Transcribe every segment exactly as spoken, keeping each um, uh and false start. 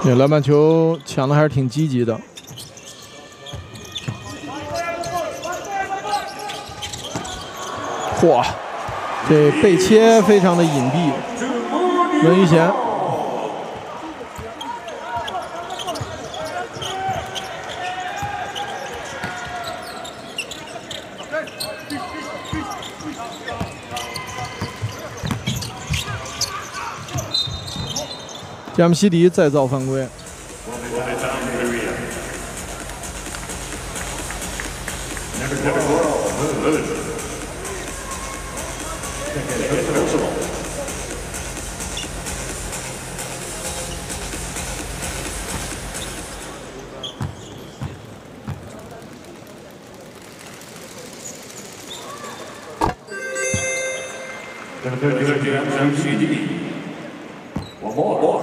这篮板球抢的还是挺积极的。嚯，这背切非常的隐蔽。文于贤。 加姆西迪再造犯规。 One more. more.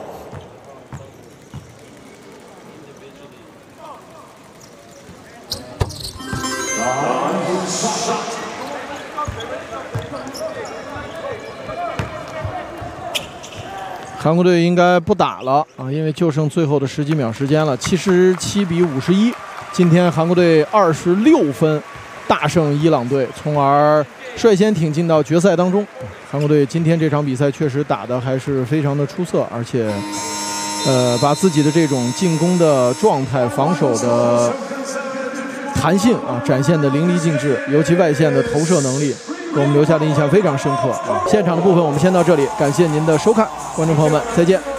韩国队应该不打了啊，因为就剩最后的十几秒时间了，七十七比五十一。今天韩国队二十六分大胜伊朗队，从而率先挺进到决赛当中。韩国队今天这场比赛确实打得还是非常的出色，而且，呃，把自己的这种进攻的状态、防守的弹性啊展现得淋漓尽致，尤其外线的投射能力。 给我们留下的印象非常深刻啊！现场的部分我们先到这里，感谢您的收看，观众朋友们再见。